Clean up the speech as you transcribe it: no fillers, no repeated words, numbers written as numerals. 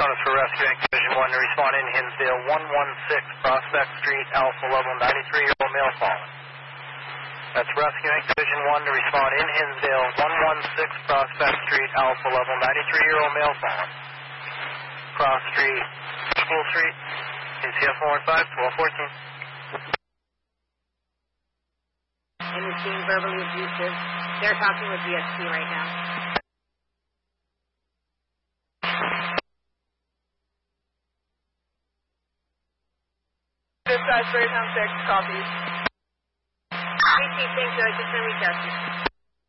is for rescuing Division 1 to respond in Hinsdale, 116 Prospect Street, Alpha level, 93-year-old male fallen. That's rescuing Division 1 to respond in Hinsdale, 116 Prospect Street, Alpha level, 93-year-old male fallen. Cross Street, School Street, ACF 415, 1214. And is being verbally abusive. They're talking with VSP right now. Dispatch, Greyhound 6, copy. Thank you. I just reached out to you.